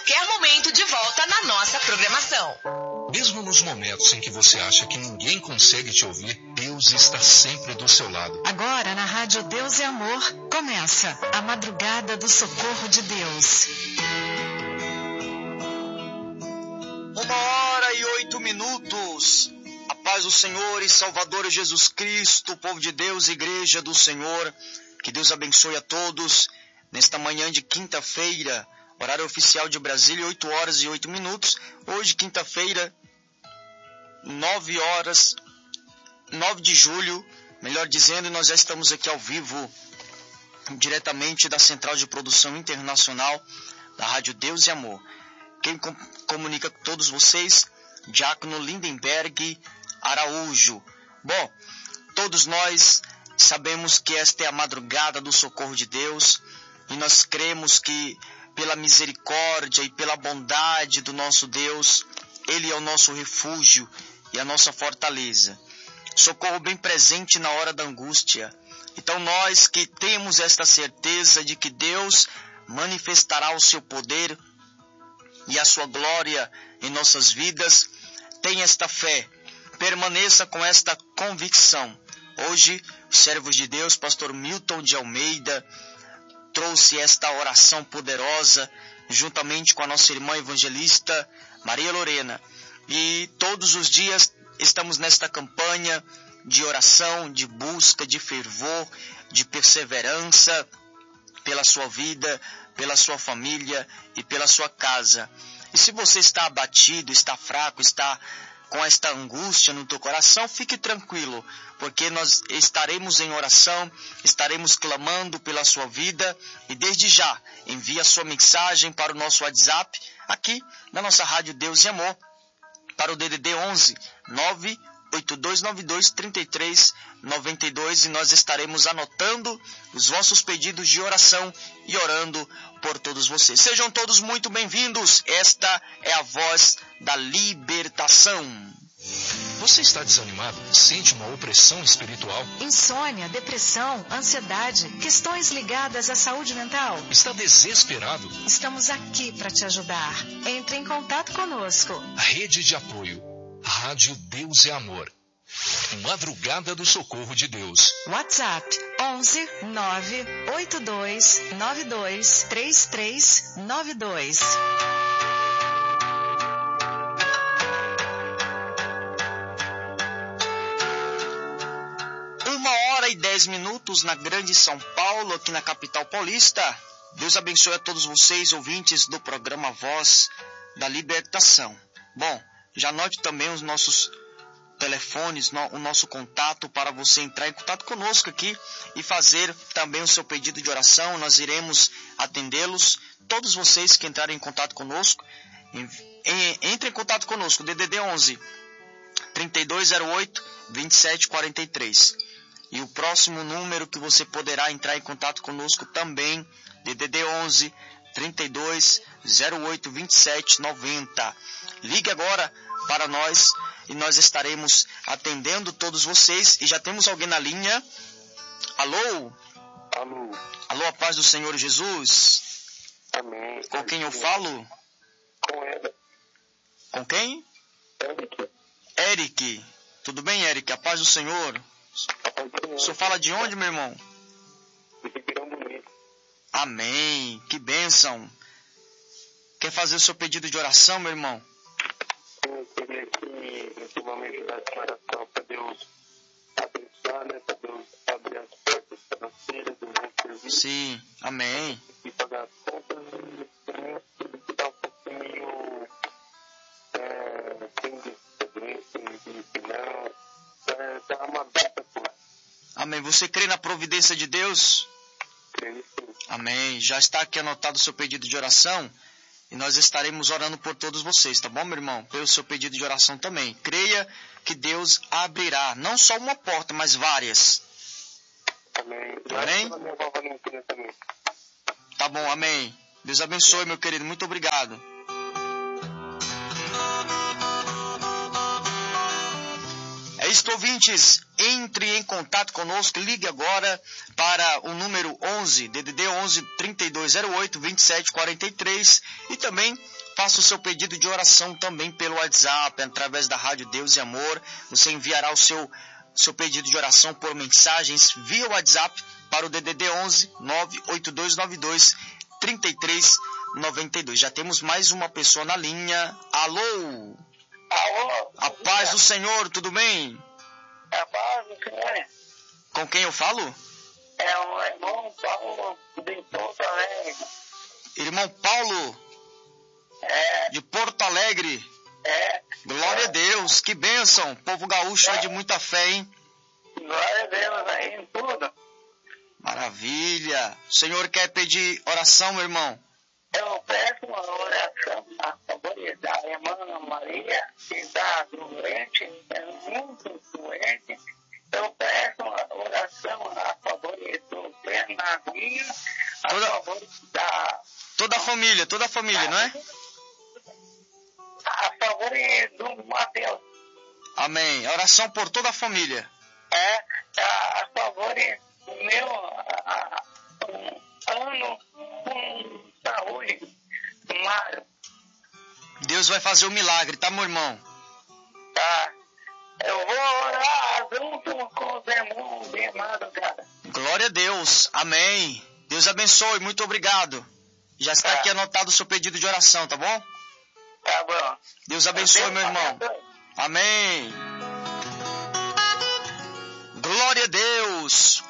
qualquer momento de volta na nossa programação. Mesmo nos momentos em que você acha que ninguém consegue te ouvir, Deus está sempre do seu lado. Agora, na Rádio Deus e Amor, começa a Madrugada do Socorro de Deus. 1h08. A paz do Senhor e Salvador Jesus Cristo, povo de Deus, Igreja do Senhor. Que Deus abençoe a todos nesta manhã de quinta-feira, horário oficial de Brasília, 8h08. Hoje, quinta-feira, 9 de julho, melhor dizendo, nós já estamos aqui ao vivo, diretamente da Central de Produção Internacional da Rádio Deus e Amor. Quem comunica com todos vocês, Diácono Lindenberg Araújo. Bom, todos nós sabemos que esta é a madrugada do socorro de Deus e nós cremos que pela misericórdia e pela bondade do nosso Deus, Ele é o nosso refúgio e a nossa fortaleza. Socorro bem presente na hora da angústia. Então nós que temos esta certeza de que Deus manifestará o seu poder e a sua glória em nossas vidas, tenha esta fé, permaneça com esta convicção. Hoje, os servos de Deus, pastor Milton de Almeida, trouxe esta oração poderosa, juntamente com a nossa irmã evangelista Maria Lorena. E todos os dias estamos nesta campanha de oração, de busca, de fervor, de perseverança pela sua vida, pela sua família e pela sua casa. E se você está abatido, está fraco, está com esta angústia no teu coração, fique tranquilo, porque nós estaremos em oração, estaremos clamando pela sua vida e desde já envie a sua mensagem para o nosso WhatsApp, aqui na nossa Rádio Deus e Amor, para o DDD 11 98292 3392 e nós estaremos anotando os vossos pedidos de oração e orando por todos vocês. Sejam todos muito bem-vindos. Esta é a voz da libertação. Você está desanimado? Sente uma opressão espiritual? Insônia, depressão, ansiedade, questões ligadas à saúde mental? Está desesperado? Estamos aqui para te ajudar. Entre em contato conosco. Rede de apoio. Rádio Deus e Amor. Madrugada do Socorro de Deus. WhatsApp 11 982 92 3392. 1h10 na grande São Paulo, aqui na capital paulista. Deus abençoe a todos vocês, ouvintes do programa Voz da Libertação. Bom, já anote também os nossos telefones, o nosso contato para você entrar em contato conosco aqui e fazer também o seu pedido de oração. Nós iremos atendê-los. Todos vocês que entrarem em contato conosco, entre em contato conosco, DDD 11 3208 2743. E o próximo número que você poderá entrar em contato conosco também, DDD 11 3208 2790. Ligue agora para nós e nós estaremos atendendo todos vocês. E já temos alguém na linha. Alô? Alô? Alô, a paz do Senhor Jesus. Amém. Com quem eu falo? Com ela. Com quem? Eric. Eric. Tudo bem, Eric? A paz do Senhor. O senhor fala de onde, meu irmão? Amém. Que bênção. Quer fazer o seu pedido de oração, meu irmão? Eu queria que nesse momento da oração para Deus abençoar, né? Para Deus abrir as portas financeiras do meu serviço. Sim, amém. E pagar as contas e também está um pouquinho sem de finanças. Está uma data, pô. Amém. Você crê na providência de Deus? Creio sim. Amém. Já está aqui anotado o seu pedido de oração e nós estaremos orando por todos vocês, tá bom, meu irmão? Pelo seu pedido de oração também. Creia que Deus abrirá, não só uma porta, mas várias. Amém. Amém? Minha avó Valentina também. Tá bom, amém. Deus abençoe, meu querido. Muito obrigado. É isto, ouvintes. entre em contato conosco, ligue agora para o número 11, DDD 11 3208 2743 e também faça o seu pedido de oração também pelo WhatsApp, através da Rádio Deus e Amor. Você enviará o seu pedido de oração por mensagens via WhatsApp para o DDD 11 98292 3392. Já temos mais uma pessoa na linha. Alô? Alô? A paz do Senhor, tudo bem? A paz do Senhor. Com quem eu falo? É o irmão Paulo de Porto Alegre. Irmão Paulo, de Porto Alegre. Glória a Deus, que bênção. Povo gaúcho é de muita fé, hein? Glória a Deus aí em tudo. Maravilha. O Senhor quer pedir oração, meu irmão? Eu peço uma oração a favor da irmã Maria, que está doente, é muito doente. Eu peço uma oração a favor do Bernardinho, a favor da... Toda a família, não é? A favor do Mateus. Amém. Oração por toda a família. A favor do meu ano com saúde, Mário. Deus vai fazer o milagre, tá, meu irmão? Tá. Eu vou orar junto com os irmãos de madrugada. Glória a Deus. Amém. Deus abençoe. Muito obrigado. Já está aqui anotado o seu pedido de oração, tá bom? Tá bom. Deus abençoe, meu irmão. Amém. Glória a Deus.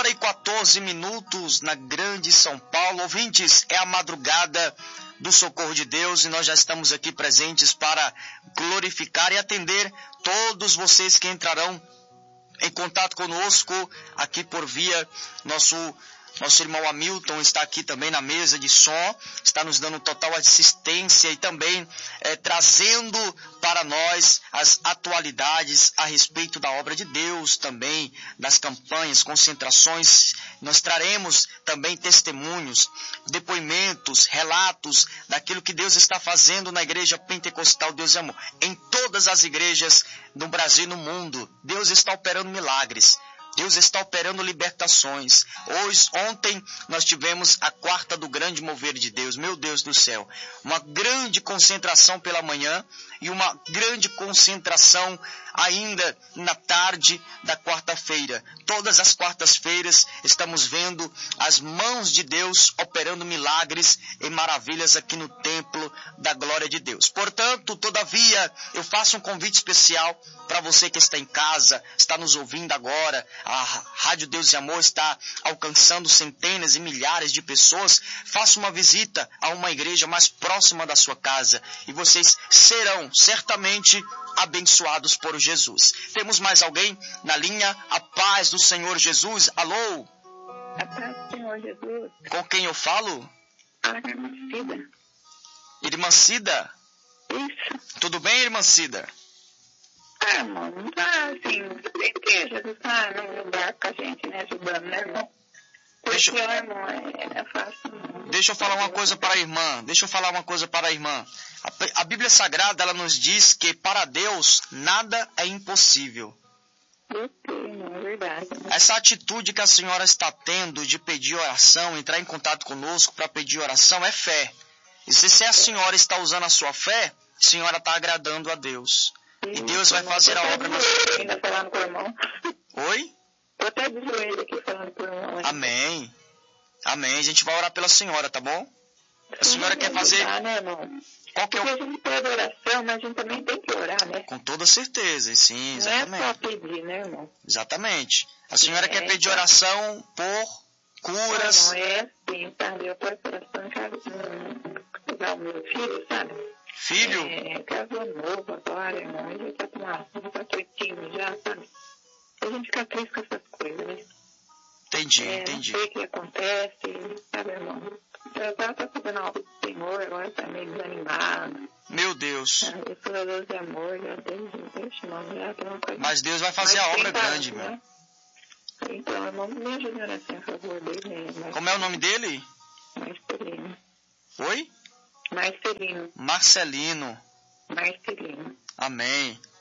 1h14 na grande São Paulo. Ouvintes, é a madrugada do Socorro de Deus e nós já estamos aqui presentes para glorificar e atender todos vocês que entrarão em contato conosco aqui por via nosso irmão Hamilton está aqui também na mesa de som, está nos dando total assistência e também trazendo para nós as atualidades a respeito da obra de Deus, também das campanhas, concentrações. Nós traremos também testemunhos, depoimentos, relatos daquilo que Deus está fazendo na Igreja Pentecostal Deus e Amor. Em todas as igrejas do Brasil e no mundo, Deus está operando milagres. Deus está operando libertações. Ontem nós tivemos a quarta do grande mover de Deus. Meu Deus do céu. Uma grande concentração pela manhã e uma grande concentração ainda na tarde da quarta-feira. Todas as quartas-feiras estamos vendo as mãos de Deus operando milagres e maravilhas aqui no templo da glória de Deus. Portanto, todavia, eu faço um convite especial para você que está em casa, está nos ouvindo agora. A Rádio Deus e Amor está alcançando centenas e milhares de pessoas. Faça uma visita a uma igreja mais próxima da sua casa e vocês serão certamente abençoados por Jesus. Temos mais alguém na linha? A paz do Senhor Jesus. Alô? A paz do Senhor Jesus. Com quem eu falo? A irmã Cida. Irmã Cida? Isso. Tudo bem, irmã Cida? Irmão, não tá assim, a igreja está num lugar com a gente, né, ajudando, né, irmão? Porque, irmão, é fácil. Não. Deixa eu falar uma coisa para a irmã. A Bíblia Sagrada, ela nos diz que para Deus nada é impossível. Eu sei, irmão, é verdade. Essa atitude que a senhora está tendo de pedir oração, entrar em contato conosco para pedir oração, é fé. E se a senhora está usando a sua fé, a senhora está agradando a Deus. E Deus vai fazer a obra na sua vida. Ainda falando com o irmão. Oi? Estou até de joelho aqui falando com o irmão. Amém. Amém. A gente vai orar pela senhora, tá bom? A senhora quer fazer... né, irmão? Qual que é Porque a gente pede oração, mas a gente também tem que orar, né? Com toda certeza, sim, exatamente. Não é só pedir, né, irmão? Exatamente. A senhora quer pedir oração por curas... Não, é assim, sabe? Eu peço oração para o meu filho, sabe? Filho? Casou novo agora, irmão. Ele já tá tristinho já, sabe? A gente fica triste com essas coisas, né? Entendi. Não sei o que acontece, sabe, irmão? Eu tava fazendo a obra do Senhor, agora tá meio desanimado. Meu Deus. Eu sou a Deus de amor, já deixa, irmão, já tem uma coisa. Mas Deus vai fazer a obra grande, meu. Né? Então, irmão, me ajuda assim, a favor dele. Né? Como é o nome dele? Marcelino. Oi? Marcelino. Marcelino. Marcelino. Amém.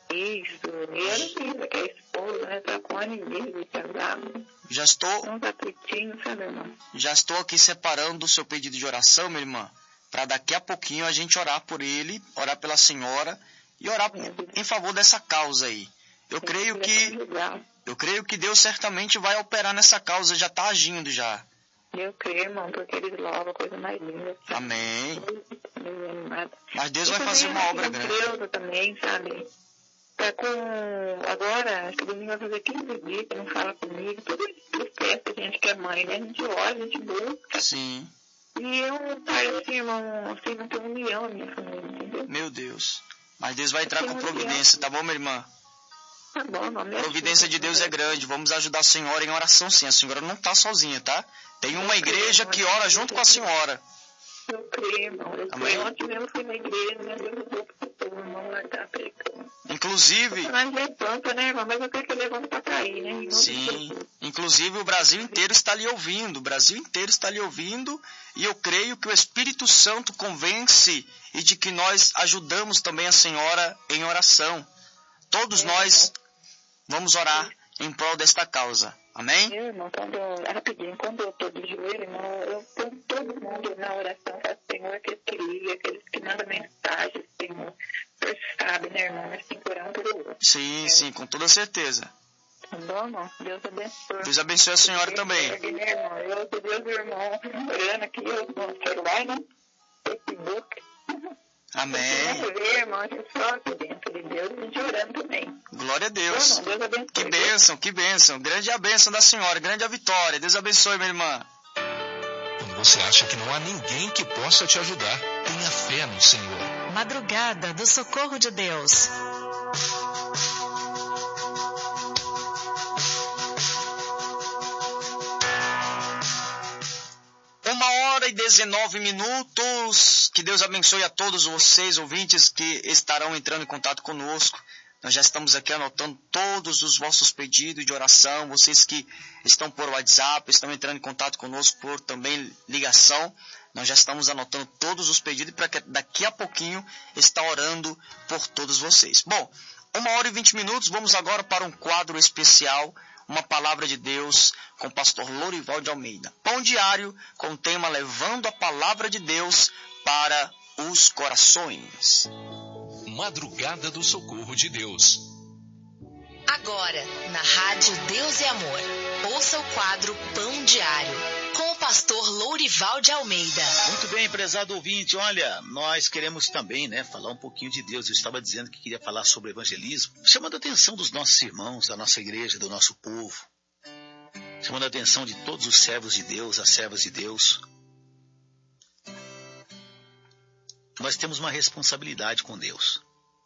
Isso, eu não que a esposa, né? Tá com 1 ano e meio de casado. Já estou, Uns atritinhos, sabe, irmão? já estou aqui separando o seu pedido de oração, minha irmã, para daqui a pouquinho a gente orar por ele, orar pela senhora e orar em favor dessa causa aí. Eu creio que Deus certamente vai operar nessa causa, já está agindo já. Eu creio, irmão, porque eles louvam a coisa mais linda. Sabe? Amém. Meio animada. Mas Deus vai fazer uma obra grande. Deus também, sabe? Tá com... Agora, acho que domingo vai fazer 15 dias que não fala comigo. Tudo certo, a gente que é mãe, né? A gente olha, a gente busca. Sim. E eu pareço, irmão, assim, não tenho união na minha família, entendeu? Meu Deus. Mas Deus vai entrar com providência, tá bom, minha irmã? Tá bom, não me A providência de Deus é grande. Vamos ajudar a senhora em oração, sim. A senhora não está sozinha, tá? Tem uma igreja que ora junto com a senhora. Eu creio, irmão. Amém. Ontem mesmo fui na igreja, né? Deus levou pro irmão lá da pregando. Inclusive, Mas levanta, né, irmão? Mas eu quero que ele levante pra cair, né? sim, inclusive o Brasil inteiro está lhe ouvindo. O Brasil inteiro está lhe ouvindo. E eu creio que o Espírito Santo convence e de que nós ajudamos também a senhora em oração. Todos nós vamos orar em prol desta causa. Amém? Meu irmão, rapidinho, quando eu estou de joelho, irmão, eu ponho todo mundo na oração, falo, Senhor, aqueles que ligam, aqueles que mandam mensagem, Senhor. Você sabe, né, irmão? Mas tem por um pelo outro. Sim, com toda certeza. Tá bom, irmão? Deus abençoe. Deus abençoe a senhora também. Né, irmão? Eu sou Deus, irmão, orando aqui, eu no celular, né? Facebook. Amém. Irmão, só aqui dentro de Deus, a gente orando também. Glória a Deus. Irmão, Deus abençoe. Que bênção. Grande é a bênção da senhora, grande é a vitória. Deus abençoe, minha irmã. Quando você acha que não há ninguém que possa te ajudar, tenha fé no Senhor. Madrugada do Socorro de Deus. Hora e 19 minutos. Que Deus abençoe a todos vocês, ouvintes, que estarão entrando em contato conosco. Nós já estamos aqui anotando todos os vossos pedidos de oração. Vocês que estão por WhatsApp, estão entrando em contato conosco por também ligação. Nós já estamos anotando todos os pedidos para que daqui a pouquinho estar orando por todos vocês. Bom, 1h20, vamos agora para um quadro especial, uma palavra de Deus com o pastor Lourival de Almeida. Pão diário com o tema Levando a Palavra de Deus para os Corações. Madrugada do Socorro de Deus. Agora, na Rádio Deus e Amor, ouça o quadro Pão Diário, com o pastor Lourival de Almeida. Muito bem, prezado ouvinte, olha, nós queremos também, falar um pouquinho de Deus. Eu estava dizendo que queria falar sobre evangelismo, chamando a atenção dos nossos irmãos, da nossa igreja, do nosso povo, chamando a atenção de todos os servos de Deus, as servas de Deus. Nós temos uma responsabilidade com Deus.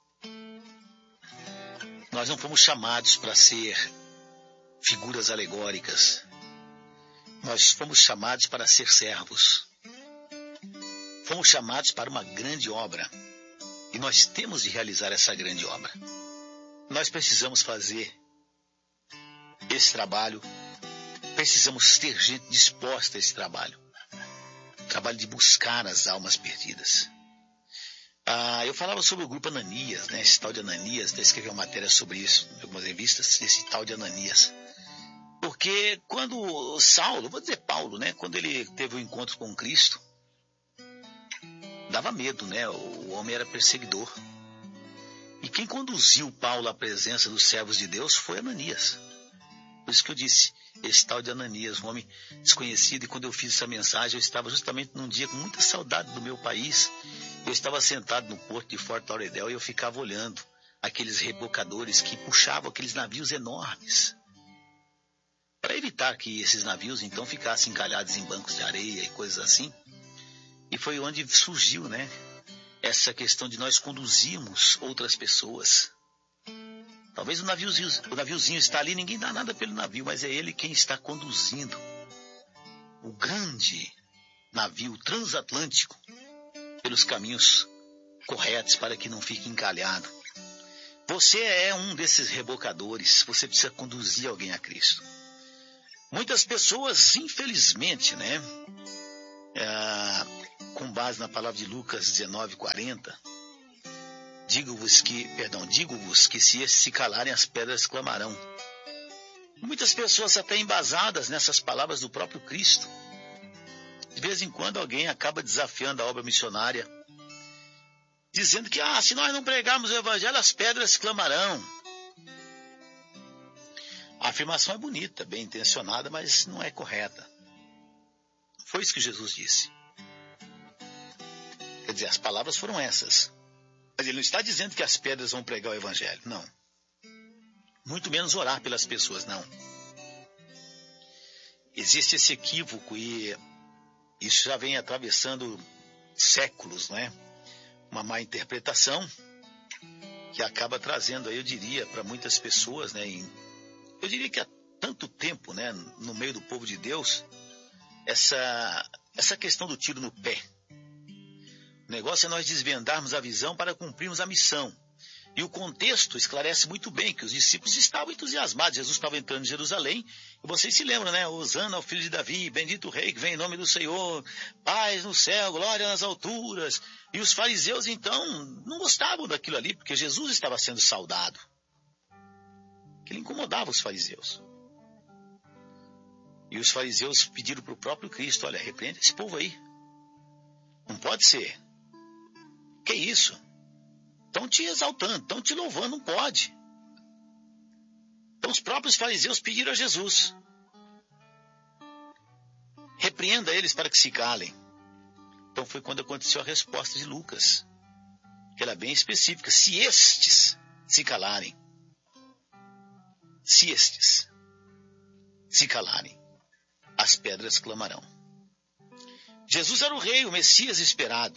Nós não fomos chamados para ser figuras alegóricas. Nós fomos chamados para ser servos. Fomos chamados para uma grande obra. E nós temos de realizar essa grande obra. Nós precisamos fazer esse trabalho. Precisamos ter gente disposta a esse trabalho. Trabalho de buscar as almas perdidas. Eu falava sobre o grupo Ananias, esse tal de Ananias, até escrevi uma matéria sobre isso, em algumas revistas, esse tal de Ananias. Porque quando Saulo, vou dizer Paulo, quando ele teve o encontro com Cristo, dava medo, o homem era perseguidor. E quem conduziu Paulo à presença dos servos de Deus foi Ananias. Por isso que eu disse, esse tal de Ananias, um homem desconhecido, e quando eu fiz essa mensagem, eu estava justamente num dia com muita saudade do meu país. Eu estava sentado no porto de Fort Lauderdale e eu ficava olhando aqueles rebocadores que puxavam aqueles navios enormes, para evitar que esses navios então ficassem encalhados em bancos de areia e coisas assim. E foi onde surgiu, essa questão de nós conduzirmos outras pessoas. Talvez o naviozinho está ali, ninguém dá nada pelo navio, mas é ele quem está conduzindo o grande navio transatlântico pelos caminhos corretos para que não fique encalhado. Você é um desses rebocadores, você precisa conduzir alguém a Cristo. Muitas pessoas, infelizmente, com base na palavra de Lucas 19:40, digo-vos que se estes se calarem, as pedras clamarão. Muitas pessoas até embasadas nessas palavras do próprio Cristo. De vez em quando alguém acaba desafiando a obra missionária, dizendo que, se nós não pregarmos o evangelho, as pedras clamarão. A afirmação é bonita, bem intencionada, mas não é correta. Foi isso que Jesus disse. Quer dizer, as palavras foram essas. Mas ele não está dizendo que as pedras vão pregar o evangelho, não. Muito menos orar pelas pessoas, não. Existe esse equívoco e isso já vem atravessando séculos, não é? Uma má interpretação que acaba trazendo, eu diria, para muitas pessoas, né? Eu diria que há tanto tempo, né, no meio do povo de Deus, essa questão do tiro no pé. O negócio é nós desvendarmos a visão para cumprirmos a missão. E o contexto esclarece muito bem que os discípulos estavam entusiasmados. Jesus estava entrando em Jerusalém. E vocês se lembram, né? Hosana ao filho de Davi, bendito o rei que vem em nome do Senhor, paz no céu, glória nas alturas. E os fariseus, então, não gostavam daquilo ali, porque Jesus estava sendo saudado. Aquilo incomodava os fariseus. E os fariseus pediram para o próprio Cristo: olha, repreende esse povo aí. Não pode ser. Que isso? Estão te exaltando, estão te louvando, não pode. Então os próprios fariseus pediram a Jesus: repreenda eles para que se calem. Então foi quando aconteceu a resposta de Lucas, que era bem específica: se estes se calarem. Se estes se calarem, as pedras clamarão. Jesus era o rei, o Messias esperado.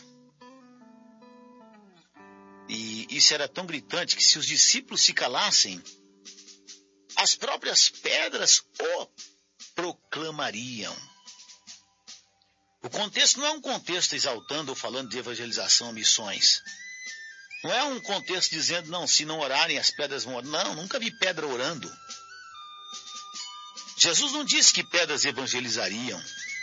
E isso era tão gritante que se os discípulos se calassem, as próprias pedras o proclamariam. O contexto não é um contexto exaltando ou falando de evangelização, missões. Não é um contexto dizendo, não, se não orarem as pedras vão orar. Não, nunca vi pedra orando. Jesus não disse que pedras evangelizariam.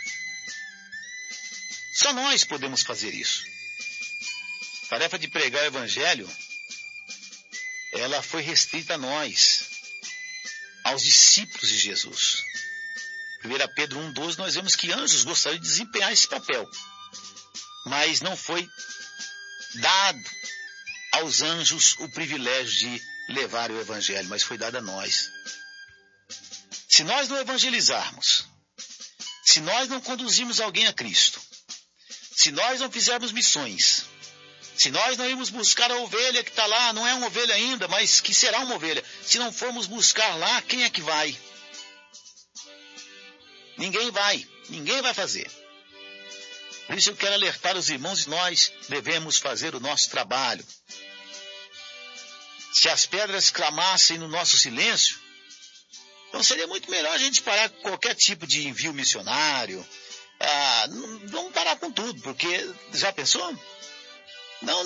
Só nós podemos fazer isso. A tarefa de pregar o evangelho, ela foi restrita a nós, aos discípulos de Jesus. 1 Pedro 1,12, nós vemos que anjos gostariam de desempenhar esse papel, mas não foi dado aos anjos o privilégio de levar o evangelho, mas foi dado a nós. Se nós não evangelizarmos, se nós não conduzirmos alguém a Cristo, se nós não fizermos missões, se nós não irmos buscar a ovelha que está lá, não é uma ovelha ainda, mas que será uma ovelha. Se não formos buscar lá, quem é que vai? Ninguém vai fazer. Por isso eu quero alertar os irmãos, nós devemos fazer o nosso trabalho. Se as pedras clamassem no nosso silêncio, então seria muito melhor a gente parar com qualquer tipo de envio missionário. Vamos parar com tudo, porque já pensou? Não.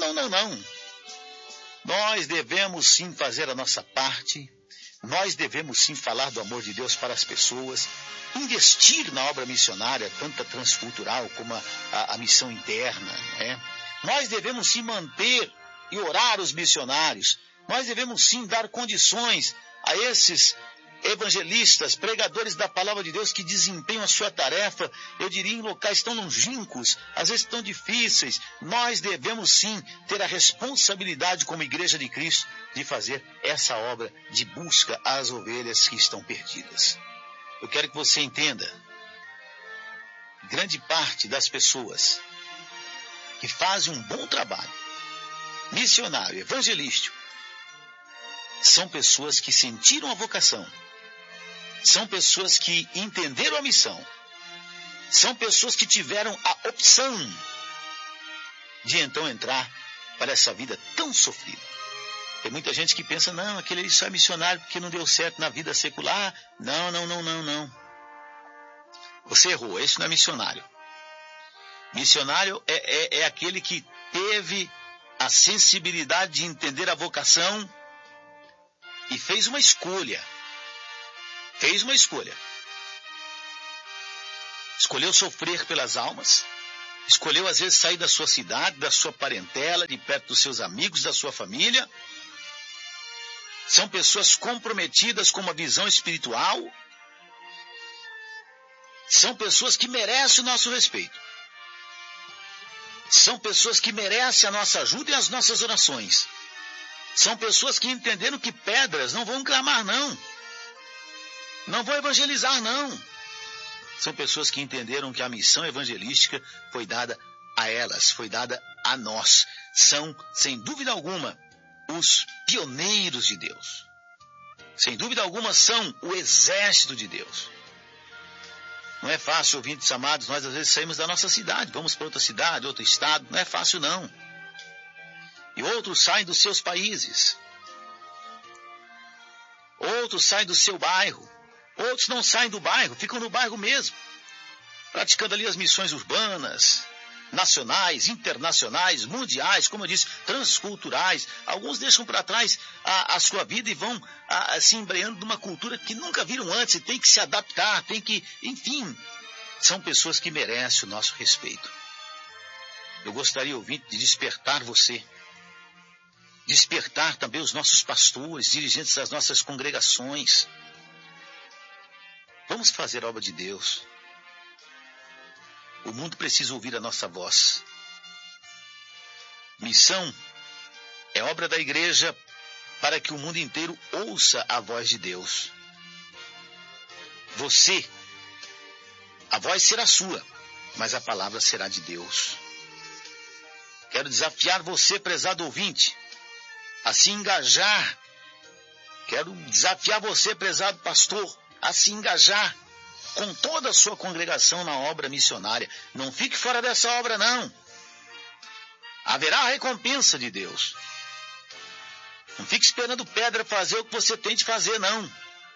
Nós devemos sim fazer a nossa parte. Nós devemos sim falar do amor de Deus para as pessoas. Investir na obra missionária, tanto a transcultural como a missão interna. Né? Nós devemos sim manter e orar os missionários. Nós devemos sim dar condições a esses evangelistas, pregadores da palavra de Deus que desempenham a sua tarefa, eu diria em locais tão longínquos, às vezes tão difíceis. Nós devemos sim ter a responsabilidade como Igreja de Cristo de fazer essa obra de busca às ovelhas que estão perdidas. Eu quero que você entenda, grande parte das pessoas que fazem um bom trabalho missionário, evangelístico, são pessoas que sentiram a vocação, são pessoas que entenderam a missão, são pessoas que tiveram a opção de então entrar para essa vida tão sofrida. Tem muita gente que pensa, não, aquele ali só é missionário porque não deu certo na vida secular. Não. Você errou, esse não é missionário. Missionário é aquele que teve a sensibilidade de entender a vocação e fez uma escolha. Escolheu sofrer pelas almas, Escolheu, às vezes, sair da sua cidade, da sua parentela, de perto dos seus amigos, da sua família. São pessoas comprometidas com uma visão espiritual. São pessoas que merecem o nosso respeito. São pessoas que merecem a nossa ajuda e as nossas orações. São pessoas que entenderam que pedras não vão clamar, não. Não vão evangelizar, não. São pessoas que entenderam que a missão evangelística foi dada a elas, foi dada a nós. São, sem dúvida alguma, os pioneiros de Deus. Sem dúvida alguma, são o exército de Deus. Não é fácil, ouvintes amados, nós às vezes saímos da nossa cidade, vamos para outra cidade, outro estado, não é fácil não. E outros saem dos seus países. Outros saem do seu bairro. Outros não saem do bairro, ficam no bairro mesmo, praticando ali as missões urbanas, nacionais, internacionais, mundiais, como eu disse, transculturais. Alguns deixam para trás a sua vida e vão se embreando numa cultura que nunca viram antes e tem que se adaptar, tem que, enfim, são pessoas que merecem o nosso respeito. Eu gostaria, ouvinte, de despertar você, despertar também os nossos pastores, dirigentes das nossas congregações. Vamos fazer a obra de Deus. O mundo precisa ouvir a nossa voz. Missão é obra da igreja para que o mundo inteiro ouça a voz de Deus. Você, a voz será sua, mas a palavra será de Deus. Quero desafiar você, prezado ouvinte, a se engajar. Quero desafiar você, prezado pastor, a se engajar com toda a sua congregação na obra missionária. Não fique fora dessa obra, não. Haverá a recompensa de Deus. Não fique esperando pedra fazer o que você tem de fazer, não.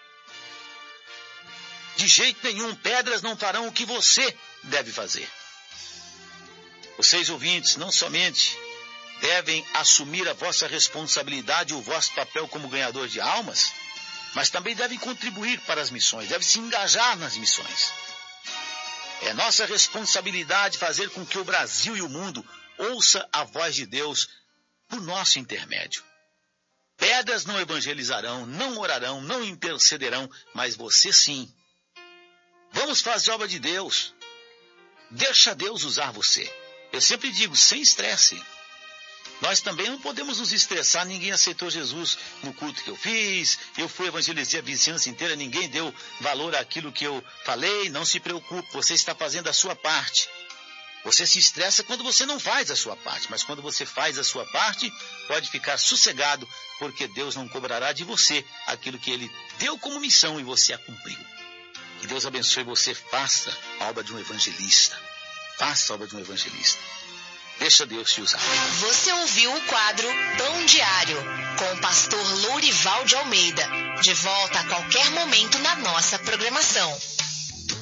De jeito nenhum, pedras não farão o que você deve fazer. Vocês, ouvintes, não somente devem assumir a vossa responsabilidade e o vosso papel como ganhador de almas, mas também devem contribuir para as missões, devem se engajar nas missões. É nossa responsabilidade fazer com que o Brasil e o mundo ouça a voz de Deus por nosso intermédio. Pedras não evangelizarão, não orarão, não intercederão, mas você sim. Vamos fazer a obra de Deus. Deixa Deus usar você. Eu sempre digo, sem estresse. Nós também não podemos nos estressar, ninguém aceitou Jesus no culto que eu fiz, eu fui evangelizar a vizinhança inteira, ninguém deu valor àquilo que eu falei. Não se preocupe, você está fazendo a sua parte. Você se estressa quando você não faz a sua parte, mas quando você faz a sua parte, pode ficar sossegado, porque Deus não cobrará de você aquilo que Ele deu como missão e você a cumpriu. Que Deus abençoe você, faça a obra de um evangelista. Faça a obra de um evangelista. Deixa Deus te usar. Você ouviu o quadro Pão Diário, com o pastor Lourival de Almeida. De volta a qualquer momento na nossa programação.